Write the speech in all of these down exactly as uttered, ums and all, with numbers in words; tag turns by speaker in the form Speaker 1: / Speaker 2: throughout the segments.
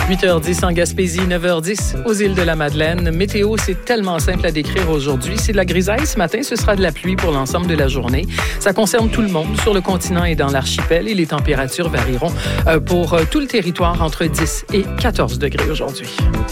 Speaker 1: huit heures dix en Gaspésie, neuf heures dix aux îles de la Madeleine. Météo, c'est tellement simple à décrire aujourd'hui. C'est de la grisaille ce matin, ce sera de la pluie pour l'ensemble de la journée. Ça concerne tout le monde sur le continent et dans l'archipel et les températures varieront pour tout le territoire entre dix et quatorze degrés aujourd'hui.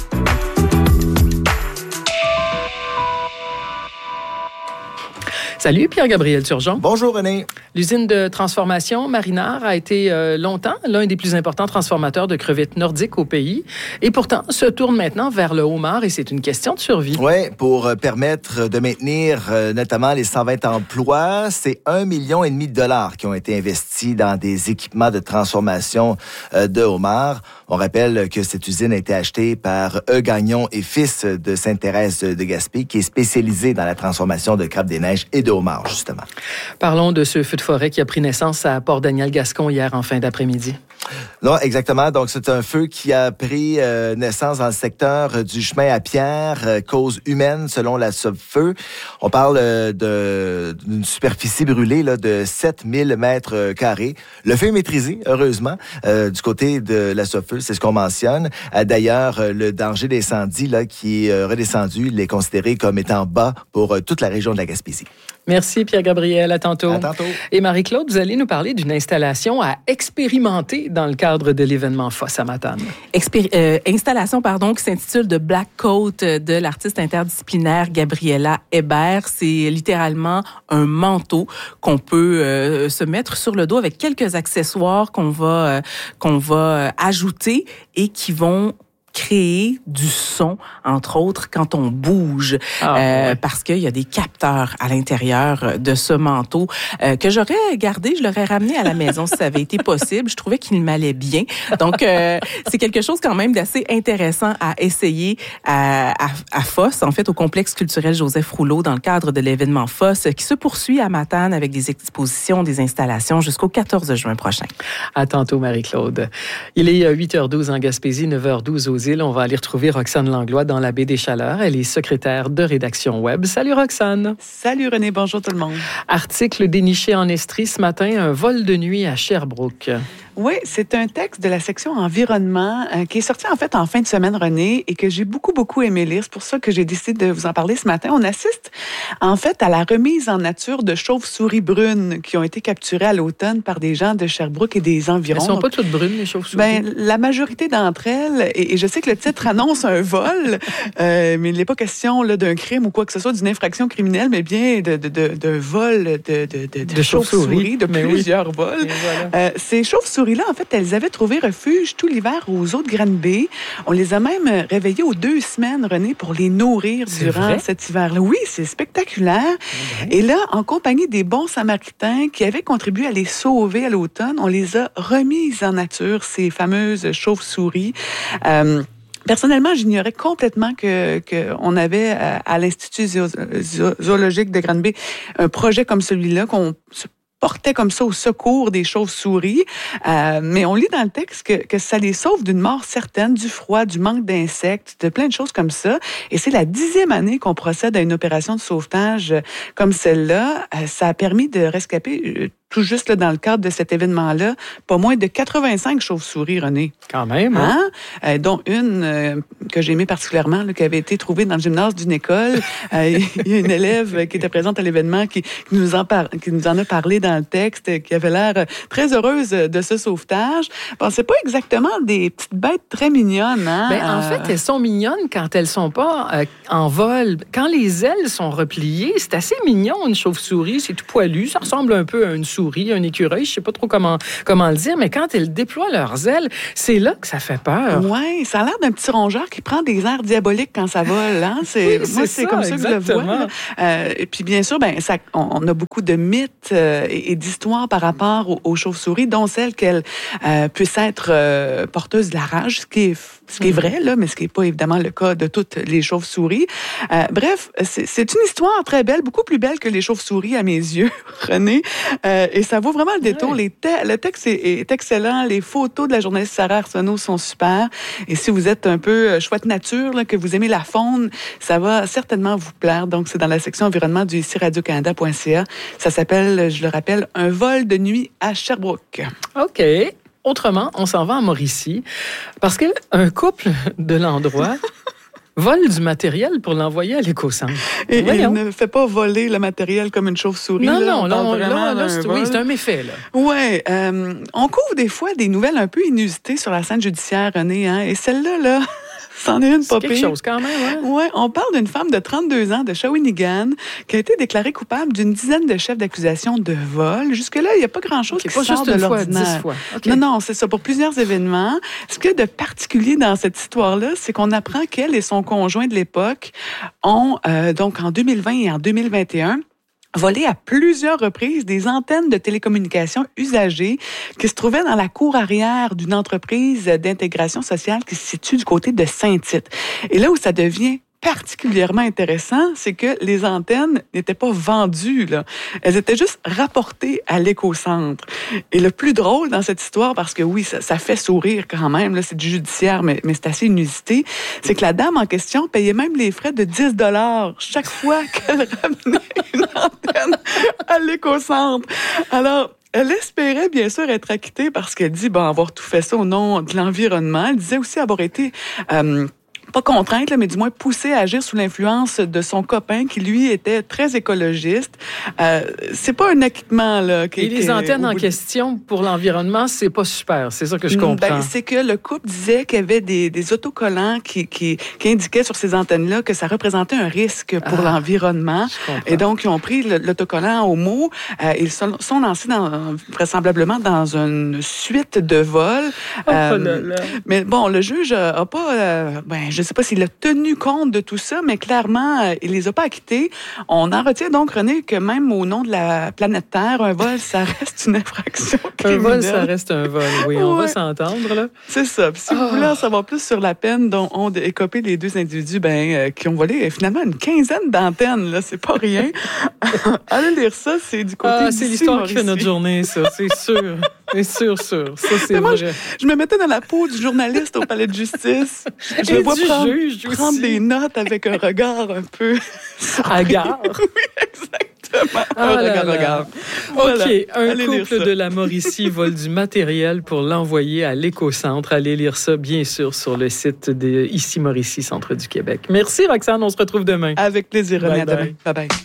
Speaker 1: Salut, Pierre-Gabriel Turgeon.
Speaker 2: Bonjour, René.
Speaker 1: L'usine de transformation Marinard a été euh, longtemps l'un des plus importants transformateurs de crevettes nordiques au pays et pourtant se tourne maintenant vers le homard et c'est une question de survie.
Speaker 2: Oui, pour permettre de maintenir euh, notamment les cent vingt emplois, c'est un million et demi de dollars qui ont été investis dans des équipements de transformation euh, de homard. On rappelle que cette usine a été achetée par E. Gagnon et Fils de Sainte-Thérèse de Gaspé, qui est spécialisé dans la transformation de crabes des neiges et de homard, justement.
Speaker 1: Parlons de ce feu de forêt qui a pris naissance à Port-Daniel-Gascon hier en fin d'après-midi.
Speaker 2: Non, exactement. Donc, c'est un feu qui a pris euh, naissance dans le secteur du chemin à Pierre, euh, cause humaine selon la Sopfeu. On parle euh, de, d'une superficie brûlée là, de sept mille mètres carrés. Le feu est maîtrisé, heureusement, euh, du côté de la Sopfeu, c'est ce qu'on mentionne. Euh, d'ailleurs, euh, le danger d'incendie là, qui est euh, redescendu, il est considéré comme étant bas pour euh, toute la région de la Gaspésie.
Speaker 1: Merci Pierre-Gabriel, à tantôt.
Speaker 2: À tantôt.
Speaker 1: Et Marie-Claude, vous allez nous parler d'une installation à expérimenter dans le cadre de l'événement F O S à Matane.
Speaker 3: Expéri- euh, installation pardon, qui s'intitule The Black Coat de l'artiste interdisciplinaire Gabriela Hébert. C'est littéralement un manteau qu'on peut euh, se mettre sur le dos avec quelques accessoires qu'on va, euh, qu'on va ajouter et qui vont créer du son, entre autres, quand on bouge, ah, euh, ouais. parce qu'il y a des capteurs à l'intérieur de ce manteau euh, que j'aurais gardé, je l'aurais ramené à la maison si ça avait été possible. Je trouvais qu'il m'allait bien. Donc, euh, c'est quelque chose quand même d'assez intéressant à essayer à, à, à F O S, en fait, au complexe culturel Joseph Rouleau, dans le cadre de l'événement F O S, qui se poursuit à Matane avec des expositions, des installations jusqu'au quatorze juin prochain.
Speaker 1: À tantôt, Marie-Claude. Il est huit heures douze en Gaspésie, neuf heures douze aux îles. On va aller retrouver Roxane Langlois dans la baie des Chaleurs. Elle est secrétaire de rédaction web. Salut Roxane.
Speaker 4: Salut René, bonjour tout le monde.
Speaker 1: Article déniché en Estrie ce matin, un vol de nuit à Sherbrooke.
Speaker 4: Oui, c'est un texte de la section environnement euh, qui est sorti en fait en fin de semaine, René, et que j'ai beaucoup, beaucoup aimé lire. C'est pour ça que j'ai décidé de vous en parler ce matin. On assiste en fait à la remise en nature de chauves-souris brunes qui ont été capturées à l'automne par des gens de Sherbrooke et des environs.
Speaker 1: Elles ne sont pas toutes brunes, les chauves-souris?
Speaker 4: Ben, la majorité d'entre elles, et, et je sais que le titre annonce un vol, euh, mais il n'est pas question là, d'un crime ou quoi que ce soit, d'une infraction criminelle, mais bien de, de, de, de vol de, de, de, de, de chauves-souris, de mais plusieurs oui. vols. Voilà. Euh, ces chauves-souris là, en fait, elles avaient trouvé refuge tout l'hiver aux eaux de Granby. On les a même réveillées aux deux semaines, René, pour les nourrir c'est durant vrai? cet hiver-là. Oui, c'est spectaculaire. Okay. Et là, en compagnie des bons samaritains qui avaient contribué à les sauver à l'automne, on les a remises en nature, ces fameuses chauves-souris. Euh, Personnellement, j'ignorais complètement que qu'on avait à, à l'Institut zoologique de Granby un projet comme celui-là, qu'on se portait comme ça au secours des chauves-souris. Euh, mais on lit dans le texte que, que ça les sauve d'une mort certaine, du froid, du manque d'insectes, de plein de choses comme ça. Et c'est la dixième année qu'on procède à une opération de sauvetage comme celle-là. Euh, ça a permis de rescaper... Euh, tout juste là, dans le cadre de cet événement-là, pas moins de quatre-vingt-cinq chauves-souris, René.
Speaker 1: Quand même, hein?
Speaker 4: hein? Euh, dont une euh, que j'ai aimée particulièrement, là, qui avait été trouvée dans le gymnase d'une école. Euh, il y a une élève qui était présente à l'événement qui, qui, nous en par... qui nous en a parlé dans le texte, qui avait l'air très heureuse de ce sauvetage. Bon, c'est pas exactement des petites bêtes très mignonnes, hein?
Speaker 1: Ben, en euh... fait, elles sont mignonnes quand elles sont pas euh, en vol. Quand les ailes sont repliées, c'est assez mignon, une chauve-souris. C'est tout poilu. Ça ressemble un peu à une souris, un écureuil, je sais pas trop comment, comment le dire, mais quand elles déploient leurs ailes, c'est là que ça fait peur.
Speaker 4: Oui, ça a l'air d'un petit rongeur qui prend des airs diaboliques quand ça vole. Hein? C'est,
Speaker 1: oui,
Speaker 4: moi,
Speaker 1: c'est
Speaker 4: c'est
Speaker 1: ça,
Speaker 4: comme ça
Speaker 1: exactement.
Speaker 4: que je le vois. Euh, et puis, bien sûr, ben, ça, on, on a beaucoup de mythes euh, et, et d'histoires par rapport aux, aux chauves-souris, dont celle qu'elles euh, puissent être euh, porteuses de la rage, ce qui est, ce qui est vrai, là, mais ce qui n'est pas évidemment le cas de toutes les chauves-souris. Euh, bref, c'est, c'est une histoire très belle, beaucoup plus belle que les chauves-souris à mes yeux, René. Euh, et ça vaut vraiment le détour. Ouais. Les te- le texte est, est excellent. Les photos de la journaliste Sarah Arsenault sont super. Et si vous êtes un peu chouette nature, là, que vous aimez la faune, ça va certainement vous plaire. Donc, c'est dans la section environnement du ici radio canada point c a. Ça s'appelle, je le rappelle, Un vol de nuit à Sherbrooke.
Speaker 1: OK. autrement, on s'en va à Mauricie parce qu'un couple de l'endroit vole du matériel pour l'envoyer à l'éco-centre.
Speaker 4: Et il ne fait pas voler le matériel comme une chauve-souris.
Speaker 1: Non,
Speaker 4: là,
Speaker 1: non, là, on, là, là
Speaker 4: c'est,
Speaker 1: oui, c'est un méfait. Là.
Speaker 4: Oui, euh, on couvre des fois des nouvelles un peu inusitées sur la scène judiciaire, René, hein, et celle-là, là... C'en est une pas
Speaker 1: pire. C'est quelque chose quand même, hein?
Speaker 4: Oui, on parle d'une femme de trente-deux ans de Shawinigan qui a été déclarée coupable d'une dizaine de chefs d'accusation de vol. Jusque-là, il n'y a pas grand-chose
Speaker 1: okay,
Speaker 4: qui
Speaker 1: pas
Speaker 4: sort
Speaker 1: juste
Speaker 4: de
Speaker 1: une
Speaker 4: l'ordinaire.
Speaker 1: Fois, dix fois. Okay.
Speaker 4: Non, non, c'est ça, pour plusieurs événements. Ce qu'il y a de particulier dans cette histoire-là, c'est qu'on apprend qu'elle et son conjoint de l'époque ont, euh, donc en deux mille vingt et en deux mille vingt et un, volé à plusieurs reprises des antennes de télécommunications usagées qui se trouvaient dans la cour arrière d'une entreprise d'intégration sociale qui se situe du côté de Saint-Tite. Et là où ça devient particulièrement intéressant, c'est que les antennes n'étaient pas vendues, là. Elles étaient juste rapportées à l'éco-centre. Et le plus drôle dans cette histoire, parce que oui, ça, ça fait sourire quand même, là, c'est du judiciaire, mais, mais c'est assez inusité, c'est que la dame en question payait même les frais de dix dollars chaque fois qu'elle ramenait une antenne à l'éco-centre. Alors, elle espérait bien sûr être acquittée parce qu'elle dit bon, avoir tout fait ça au nom de l'environnement. Elle disait aussi avoir été... Euh, pas contrainte, là, mais du moins poussée à agir sous l'influence de son copain qui, lui, était très écologiste. Euh, c'est pas un acquittement, là. Qui,
Speaker 1: Et les
Speaker 4: qui,
Speaker 1: antennes en
Speaker 4: de...
Speaker 1: question pour l'environnement, c'est pas super. C'est ça que je comprends.
Speaker 4: Ben, c'est que le couple disait qu'il y avait des, des autocollants qui, qui, qui indiquaient sur ces antennes-là que ça représentait un risque pour ah, l'environnement. Et donc, ils ont pris le, l'autocollant au mot. Euh, ils sont, sont lancés dans, vraisemblablement dans une suite de vols.
Speaker 1: Oh,
Speaker 4: euh,
Speaker 1: là, là.
Speaker 4: Mais bon, le juge a pas... Euh, ben, je ne sais pas s'il a tenu compte de tout ça, mais clairement, euh, il ne les a pas acquittés. On en retient donc, René, que même au nom de la planète Terre, un vol, ça reste une infraction criminelle.
Speaker 1: Un vol, ça reste un vol, oui. On ouais. va s'entendre, là.
Speaker 4: C'est ça. Puis si oh. vous voulez en savoir plus sur la peine dont ont écopé les deux individus ben, euh, qui ont volé euh, finalement une quinzaine d'antennes, là, c'est pas rien. Allez lire ça, c'est du côté
Speaker 1: ah, c'est l'histoire qui fait notre journée, ça, c'est sûr. C'est sûr, sûr. Ça, c'est
Speaker 4: mais moi,
Speaker 1: vrai.
Speaker 4: Je, je me mettais dans la peau du journaliste au palais de justice. Je
Speaker 1: Et
Speaker 4: le vois
Speaker 1: du
Speaker 4: prendre,
Speaker 1: juge
Speaker 4: prendre
Speaker 1: aussi.
Speaker 4: des notes avec un regard un peu...
Speaker 1: Hagard.
Speaker 4: Oui, exactement.
Speaker 1: Ah
Speaker 4: un
Speaker 1: là
Speaker 4: regard,
Speaker 1: là.
Speaker 4: regard.
Speaker 1: OK.
Speaker 4: Voilà.
Speaker 1: Un
Speaker 4: Allez
Speaker 1: couple de la Mauricie vole du matériel pour l'envoyer à l'éco-centre. Allez lire ça, bien sûr, sur le site de Ici Mauricie, Centre du Québec. Merci, Roxane. On se retrouve demain.
Speaker 4: Avec plaisir, René.
Speaker 1: Bye
Speaker 4: À demain.
Speaker 1: bye.
Speaker 4: Bye-bye.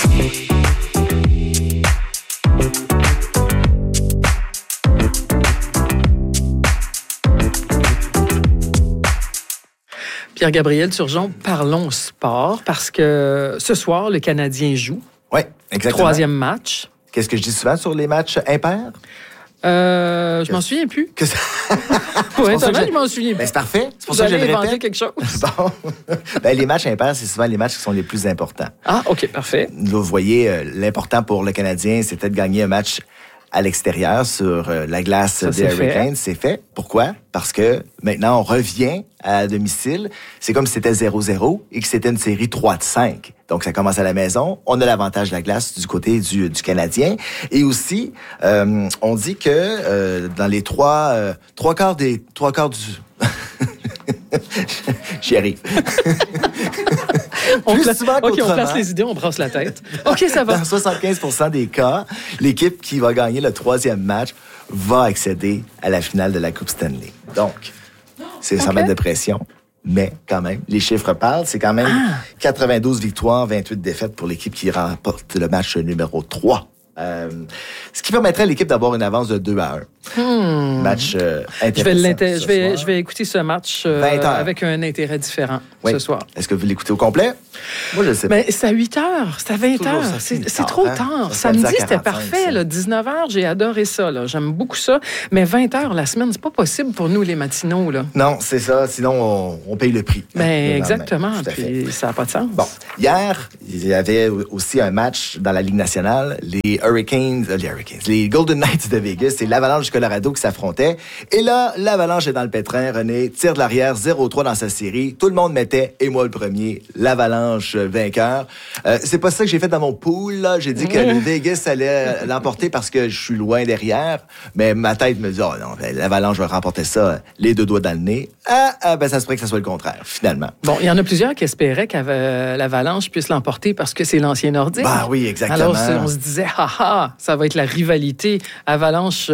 Speaker 1: Pierre-Gabriel Turgeon, parlons sport, parce que ce soir, le Canadien joue.
Speaker 2: Oui, exactement.
Speaker 1: Troisième match.
Speaker 2: Qu'est-ce que je dis souvent sur les matchs impairs?
Speaker 1: Euh, je m'en souviens plus.
Speaker 2: Que ça...
Speaker 1: ouais,
Speaker 2: c'est
Speaker 1: ça je m'en souviens plus.
Speaker 2: Ben, c'est parfait. C'est pour
Speaker 1: Vous
Speaker 2: ça que je
Speaker 1: allez
Speaker 2: le
Speaker 1: inventer
Speaker 2: répète.
Speaker 1: quelque chose.
Speaker 2: Bon. Ben, les matchs impairs, c'est souvent les matchs qui sont les plus importants.
Speaker 1: Ah, OK, parfait.
Speaker 2: Là, vous voyez, euh, l'important pour le Canadien, c'était de gagner un match à l'extérieur sur euh, la glace
Speaker 1: Ça,
Speaker 2: des
Speaker 1: c'est
Speaker 2: Hurricanes. C'est fait. Pourquoi? Parce que maintenant, on revient à domicile. C'est comme si c'était zéro zéro et que c'était une série trois de cinq. Donc, ça commence à la maison. On a l'avantage de la glace du côté du, du Canadien. Et aussi, euh, on dit que euh, dans les trois, euh, trois quarts des... Trois quarts du... J'y arrive.
Speaker 1: on,
Speaker 2: Plus
Speaker 1: pla-
Speaker 2: souvent
Speaker 1: OK, on
Speaker 2: qu'autrement.
Speaker 1: place les idées, on brasse la tête. OK, ça va.
Speaker 2: Dans soixante-quinze pour cent des cas, l'équipe qui va gagner le troisième match va accéder à la finale de la Coupe Stanley. Donc, c'est
Speaker 1: Okay.
Speaker 2: sans mettre de pression, mais quand même, les chiffres parlent. C'est quand même
Speaker 1: Ah.
Speaker 2: quatre-vingt-douze victoires, vingt-huit défaites pour l'équipe qui remporte le match numéro trois. Euh, ce qui permettrait à l'équipe d'avoir une avance de deux à un.
Speaker 1: Hmm.
Speaker 2: Match euh, intéressant.
Speaker 1: Je vais, l'inté-
Speaker 2: ce
Speaker 1: je, vais,
Speaker 2: soir.
Speaker 1: je vais écouter ce match euh,
Speaker 2: vingt heures.
Speaker 1: avec un intérêt différent
Speaker 2: Oui.
Speaker 1: ce soir.
Speaker 2: Est-ce que vous l'écoutez au complet? Moi, je le sais pas.
Speaker 1: Mais c'est à huit heures, c'est à vingt
Speaker 2: Toujours
Speaker 1: heures.
Speaker 2: ça,
Speaker 1: C'est,
Speaker 2: c'est
Speaker 1: c'est
Speaker 2: tard,
Speaker 1: trop
Speaker 2: hein?
Speaker 1: tard.
Speaker 2: Ça, c'est à
Speaker 1: Samedi,
Speaker 2: dix heures
Speaker 1: c'était
Speaker 2: quarante-cinq,
Speaker 1: parfait.
Speaker 2: ça.
Speaker 1: Là, dix-neuf heures, j'ai adoré ça. Là. J'aime beaucoup ça. Mais vingt heures la semaine, c'est pas possible pour nous, les matinaux. Là.
Speaker 2: Non, c'est ça. Sinon, on, on paye le prix.
Speaker 1: Ben,
Speaker 2: Le lendemain.
Speaker 1: exactement.
Speaker 2: Tout à fait.
Speaker 1: Puis ça n'a pas de sens.
Speaker 2: Bon, hier, il y avait aussi un match dans la Ligue nationale. Les Hurricanes, euh, les Hurricanes, les Golden Knights de Vegas et l'Avalanche du Colorado qui s'affrontaient. Et là, l'Avalanche est dans le pétrin. René tire de l'arrière, zéro trois dans sa série. Tout le monde mettait, et moi le premier, l'Avalanche vainqueur. Euh, c'est pas ça que j'ai fait dans mon pool, là. J'ai dit que le Vegas allait l'emporter parce que je suis loin derrière. Mais ma tête me dit, oh non, l'Avalanche va remporter ça, les deux doigts dans le nez. Ah, ah ben ça se pourrait que ça soit le contraire, finalement.
Speaker 1: Bon, il y en a plusieurs qui espéraient que l'Avalanche puisse l'emporter parce que c'est l'ancien Nordique.
Speaker 2: Bah oui, exactement.
Speaker 1: Alors, on se disait, ah ah, ça va être la rivalité Avalanche-Nordique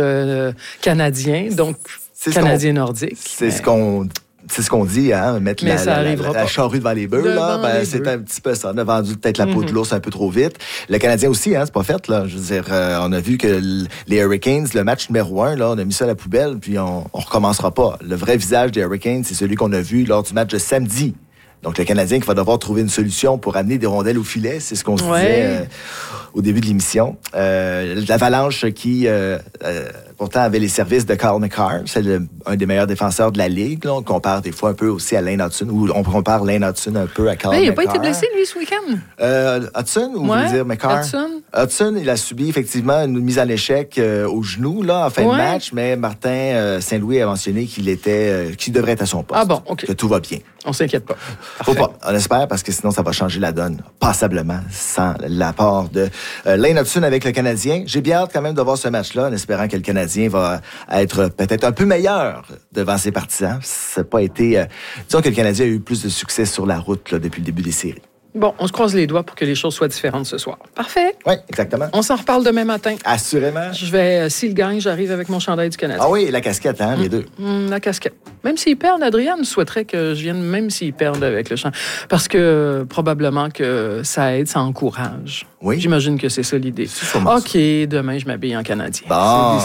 Speaker 1: euh, canadien, donc
Speaker 2: c'est
Speaker 1: canadien nordique.
Speaker 2: C'est
Speaker 1: mais...
Speaker 2: ce qu'on... C'est ce qu'on dit, hein, mettre
Speaker 1: mais
Speaker 2: la, la, la, la charrue devant les bœufs, là, ben, c'est bœufs. Un petit peu ça. On a vendu peut-être la peau mm-hmm. de l'ours un peu trop vite. Le Canadien aussi, hein, c'est pas fait, là. Je veux dire, euh, on a vu que l- les Hurricanes, le match numéro un, là, on a mis ça à la poubelle, puis on, on recommencera pas. Le vrai visage des Hurricanes, c'est celui qu'on a vu lors du match de samedi. Donc, le Canadien qui va devoir trouver une solution pour amener des rondelles au filet, c'est ce qu'on se
Speaker 1: ouais.
Speaker 2: disait euh, au début de l'émission. Euh, L'Avalanche qui, euh, euh, pourtant, avait les services de Carl McCarr, c'est le, un des meilleurs défenseurs de la Ligue. Là. On compare des fois un peu aussi à Lane Hudson, ou on compare Lane Hudson un peu à Carl
Speaker 1: Mais il n'a
Speaker 2: McCarr.
Speaker 1: pas été blessé, lui, ce week-end?
Speaker 2: Euh, Hudson, ou
Speaker 1: ouais.
Speaker 2: vous dire McCarr?
Speaker 1: Hudson.
Speaker 2: Hudson, il a subi effectivement une mise en échec euh, au genou là, en fin ouais. de match, mais Martin euh, Saint-Louis a mentionné qu'il était, euh, qu'il devrait être à son poste.
Speaker 1: Ah bon, OK.
Speaker 2: Que tout va bien.
Speaker 1: On s'inquiète pas.
Speaker 2: Faut pas. On espère, parce que sinon, ça va changer la donne passablement sans l'apport de euh, Lane Hudson avec le Canadien. J'ai bien hâte quand même de voir ce match-là, en espérant que le Canadien va être peut-être un peu meilleur devant ses partisans. Ça n'a pas été... Euh, disons que le Canadien a eu plus de succès sur la route là, depuis le début des séries.
Speaker 1: Bon, on se croise les doigts pour que les choses soient différentes ce soir. Parfait.
Speaker 2: Oui, exactement.
Speaker 1: On s'en reparle demain matin.
Speaker 2: Assurément.
Speaker 1: Je vais, euh, s'il gagne, j'arrive avec mon chandail du Canadien.
Speaker 2: Ah oui, la casquette, hein, mmh. les deux.
Speaker 1: Mmh, la casquette. Même s'ils perdent, Adrienne souhaiterait que je vienne, même s'ils perdent avec le champ. Parce que euh, probablement que ça aide, ça encourage.
Speaker 2: Oui.
Speaker 1: J'imagine que c'est ça l'idée.
Speaker 2: C'est
Speaker 1: OK, ça. Demain, je m'habille en Canadien.
Speaker 2: Bon.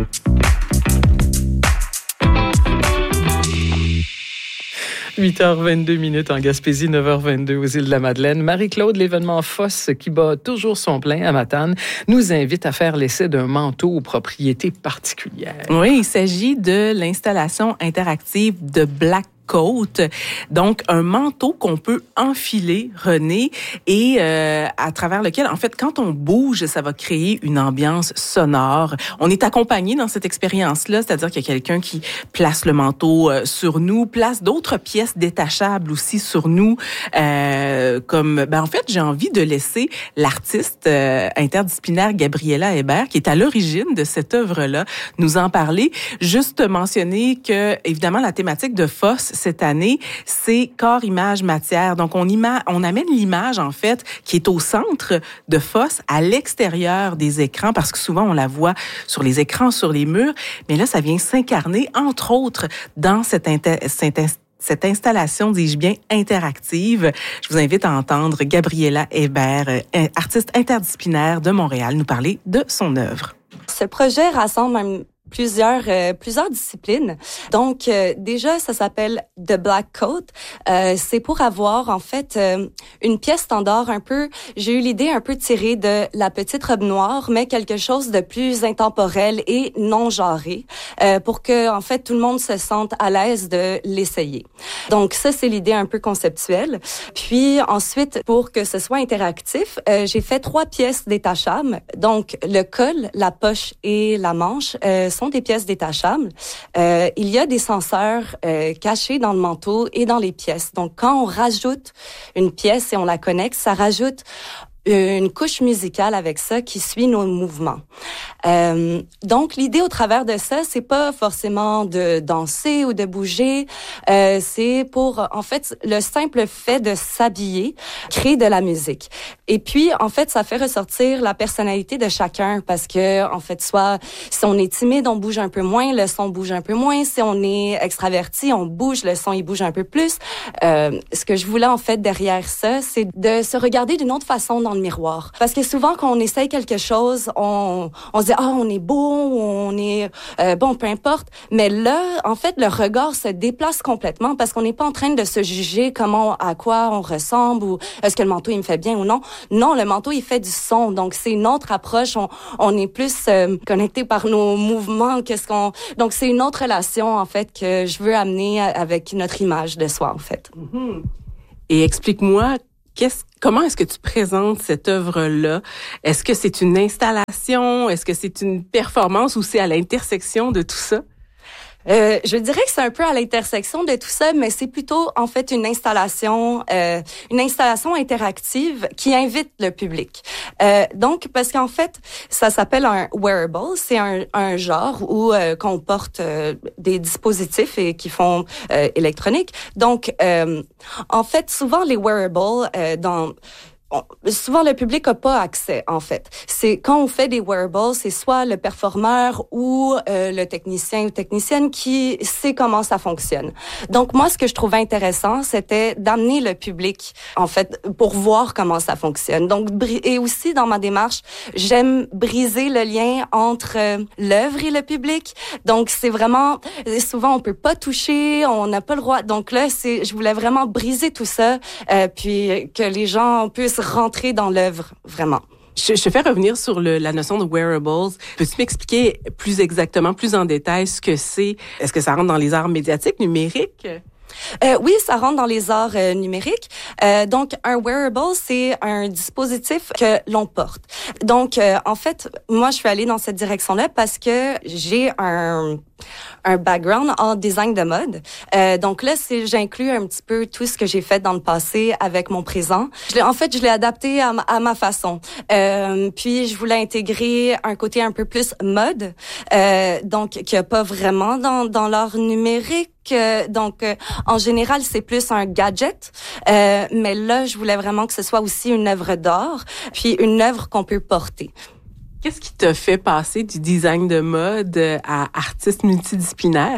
Speaker 1: huit heures vingt-deux minutes en Gaspésie, neuf heures vingt-deux aux îles de la Madeleine. Marie-Claude, l'événement F O S qui bat toujours son plein à Matane, nous invite à faire l'essai d'un manteau aux propriétés particulières.
Speaker 3: Oui, il s'agit de l'installation interactive de Black Coat, donc un manteau qu'on peut enfiler, René, et euh, à travers lequel, en fait, quand on bouge, ça va créer une ambiance sonore. On est accompagné dans cette expérience-là, c'est-à-dire qu'il y a quelqu'un qui place le manteau euh, sur nous, place d'autres pièces détachables aussi sur nous, euh, comme, ben en fait, j'ai envie de laisser l'artiste euh, interdisciplinaire Gabriela Hébert, qui est à l'origine de cette œuvre-là, nous en parler. Juste mentionner que, évidemment, la thématique de F O S cette année, c'est corps, image, matière. Donc, on, ima- on amène l'image, en fait, qui est au centre de F O S, à l'extérieur des écrans, parce que souvent, on la voit sur les écrans, sur les murs. Mais là, ça vient s'incarner, entre autres, dans cette, inter- cette inst- cette installation, dis-je bien, interactive. Je vous invite à entendre Gabriela Hébert, artiste interdisciplinaire de Montréal, nous parler de son œuvre.
Speaker 5: Ce projet rassemble un plusieurs euh, plusieurs disciplines. Donc euh, déjà ça s'appelle The Black Coat. Euh, c'est pour avoir en fait euh, une pièce standard un peu. J'ai eu l'idée un peu tirée de La Petite Robe Noire, mais quelque chose de plus intemporel et non genré, euh, pour que en fait tout le monde se sente à l'aise de l'essayer. Donc ça c'est l'idée un peu conceptuelle. Puis ensuite pour que ce soit interactif, euh, j'ai fait trois pièces détachables. Donc le col, la poche et la manche euh, sont des pièces détachables. Euh, il y a des senseurs euh, cachés dans le manteau et dans les pièces. Donc, quand on rajoute une pièce et on la connecte, ça rajoute une couche musicale avec ça qui suit nos mouvements. Euh, donc, l'idée au travers de ça, c'est pas forcément de danser ou de bouger. Euh, c'est pour, en fait, le simple fait de s'habiller, créer de la musique. Et puis, en fait, ça fait ressortir la personnalité de chacun parce que, en fait, soit si on est timide, on bouge un peu moins, le son bouge un peu moins. Si on est extraverti, on bouge, le son, il bouge un peu plus. Euh, ce que je voulais, en fait, derrière ça, c'est de se regarder d'une autre façon dans le miroir. Parce que souvent, quand on essaye quelque chose, on, on se dit, ah, oh, on est beau, on est, euh, bon, peu importe. Mais là, en fait, le regard se déplace complètement parce qu'on n'est pas en train de se juger comment, à quoi on ressemble ou est-ce que le manteau, il me fait bien ou non. Non, le manteau, il fait du son. Donc, c'est une autre approche. On, on est plus euh, connecté par nos mouvements. Qu'est-ce qu'on... Donc, c'est une autre relation, en fait, que je veux amener avec notre image de soi, en fait.
Speaker 3: Mm-hmm. Et explique-moi, Qu'est-ce, comment est-ce que tu présentes cette œuvre-là? Est-ce que c'est une installation? Est-ce que c'est une performance ou c'est à l'intersection de tout ça?
Speaker 5: Euh, je dirais que c'est un peu à l'intersection de tout ça, mais c'est plutôt en fait une installation, euh, une installation interactive qui invite le public. Euh, donc, parce qu'en fait, ça s'appelle un wearable, c'est un, un genre où euh, qu'on porte euh, des dispositifs et qui font euh, électronique. Donc, euh, en fait, souvent les wearables euh, dans on, souvent le public a pas accès, en fait. C'est quand on fait des wearables, c'est soit le performeur ou euh, le technicien ou technicienne qui sait comment ça fonctionne. Donc, moi, ce que je trouvais intéressant, c'était d'amener le public, en fait, pour voir comment ça fonctionne. Donc, et aussi, dans ma démarche, j'aime briser le lien entre euh, l'œuvre et le public. Donc, c'est vraiment, souvent, on peut pas toucher, on n'a pas le droit. Donc là, c'est, je voulais vraiment briser tout ça, euh, puis que les gens puissent rentrer dans l'œuvre, vraiment.
Speaker 3: Je, je te fais revenir sur le, la notion de wearables. Peux-tu m'expliquer plus exactement, plus en détail ce que c'est? Est-ce que ça rentre dans les arts médiatiques, numériques?
Speaker 5: Euh, oui, ça rentre dans les arts euh, numériques. Euh, donc, un wearable, c'est un dispositif que l'on porte. Donc, euh, en fait, moi, je suis allée dans cette direction-là parce que j'ai un un background en design de mode. Euh, donc là, c'est, j'inclus un petit peu tout ce que j'ai fait dans le passé avec mon présent. Je l'ai, en fait, je l'ai adapté à ma, à ma façon. Euh, puis, je voulais intégrer un côté un peu plus mode, euh, donc qu'il n'y a pas vraiment dans, dans l'art numérique. Euh, donc, euh, en général, c'est plus un gadget. Euh, mais là, je voulais vraiment que ce soit aussi une œuvre d'art, puis une œuvre qu'on peut porter.
Speaker 3: Qu'est-ce qui t'a fait passer du design de mode à artiste multidisciplinaire?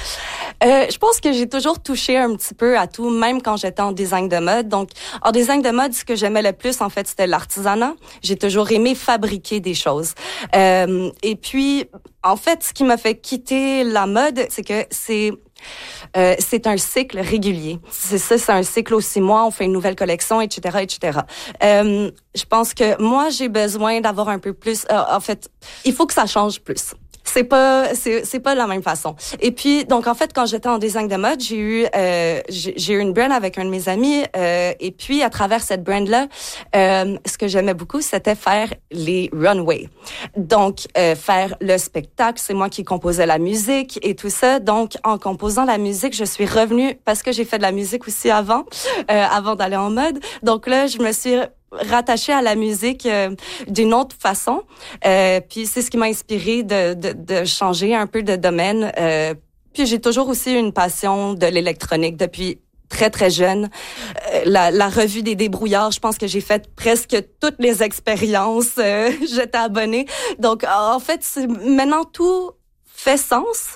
Speaker 5: Euh, je pense que j'ai toujours touché un petit peu à tout, même quand j'étais en design de mode. Donc, en design de mode, ce que j'aimais le plus, en fait, c'était l'artisanat. J'ai toujours aimé fabriquer des choses. Euh, et puis, en fait, ce qui m'a fait quitter la mode, c'est que c'est Euh, c'est un cycle régulier. C'est ça, c'est un cycle aux six mois, on fait une nouvelle collection, et cetera, et cetera. Euh, je pense que moi, j'ai besoin d'avoir un peu plus... Euh, en fait, il faut que ça change plus. C'est pas, c'est, c'est pas de la même façon. Et puis, donc, en fait, quand j'étais en design de mode, j'ai eu, euh, j'ai, j'ai eu une brand avec un de mes amis, euh, et puis, à travers cette brand-là, euh, ce que j'aimais beaucoup, c'était faire les runways. Donc, euh, faire le spectacle, c'est moi qui composais la musique et tout ça. Donc, en composant la musique, je suis revenue, parce que j'ai fait de la musique aussi avant, euh, avant d'aller en mode. Donc là, je me suis rattachée à la musique euh, d'une autre façon. Euh, puis c'est ce qui m'a inspirée de, de, de changer un peu de domaine. Euh, puis j'ai toujours aussi une passion de l'électronique depuis très, très jeune. Euh, la, la revue des débrouillards, je pense que j'ai fait presque toutes les expériences. Euh, j'étais abonnée. Donc, en fait, c'est, maintenant, tout fait sens.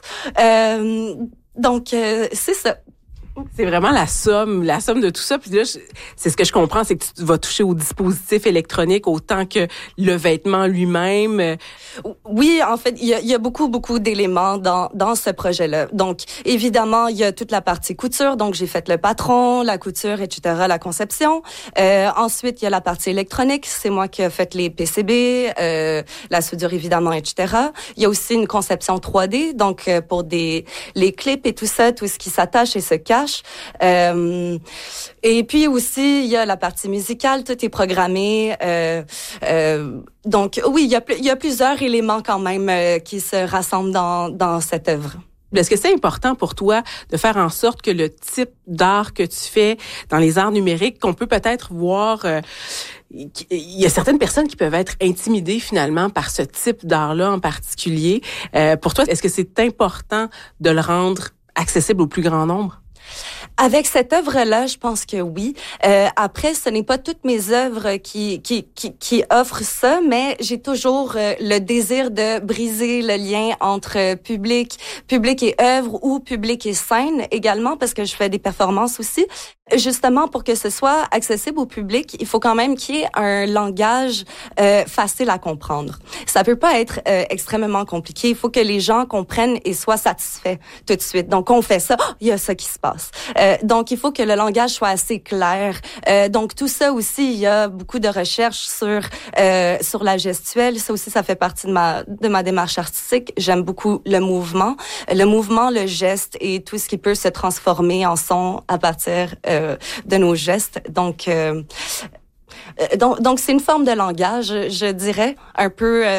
Speaker 5: Euh, donc, euh, c'est ça.
Speaker 3: C'est vraiment la somme, la somme de tout ça. Puis là, je, c'est ce que je comprends, c'est que tu vas toucher au dispositif électronique autant que le vêtement lui-même.
Speaker 5: Oui, en fait, il y a, il y a beaucoup, beaucoup d'éléments dans dans ce projet-là. Donc, évidemment, il y a toute la partie couture. Donc, j'ai fait le patron, la couture, et cetera, la conception. Euh, ensuite, il y a la partie électronique. C'est moi qui ai fait les P C B, euh, la soudure, évidemment, et cetera. Il y a aussi une conception trois D. Donc, euh, pour des les clips et tout ça, tout ce qui s'attache et se cache. Euh, et puis aussi, il y a la partie musicale, tout est programmé. Euh, euh, donc, oui, il y a, il y a plusieurs éléments quand même euh, qui se rassemblent dans, dans cette œuvre.
Speaker 3: Est-ce que c'est important pour toi de faire en sorte que le type d'art que tu fais dans les arts numériques, qu'on peut peut-être voir... Euh, il y a certaines personnes qui peuvent être intimidées finalement par ce type d'art-là en particulier. Euh, pour toi, est-ce que c'est important de le rendre accessible au plus grand nombre?
Speaker 5: Avec cette œuvre-là, je pense que oui. Euh, après, ce n'est pas toutes mes œuvres qui qui qui, qui offrent ça, mais j'ai toujours euh, le désir de briser le lien entre public, public et œuvre ou public et scène également, parce que je fais des performances aussi. Justement, pour que ce soit accessible au public, il faut quand même qu'il y ait un langage euh, facile à comprendre. Ça peut pas être euh, extrêmement compliqué. Il faut que les gens comprennent et soient satisfaits tout de suite. Donc, on fait ça, oh, il y a ça qui se passe. Euh, donc, il faut que le langage soit assez clair. Euh, donc, tout ça aussi, il y a beaucoup de recherches sur euh, sur la gestuelle. Ça aussi, ça fait partie de ma de ma démarche artistique. J'aime beaucoup le mouvement, le mouvement, le geste et tout ce qui peut se transformer en son à partir euh, de nos gestes. Donc, euh, donc, donc c'est une forme de langage, je dirais, un peu. Euh,